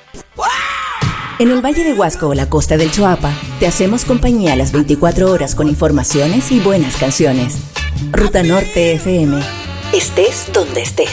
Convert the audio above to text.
En el Valle de Huasco o la costa del Choapa, te hacemos compañía a las 24 horas con informaciones y buenas canciones. Ruta Norte FM. Estés donde estés.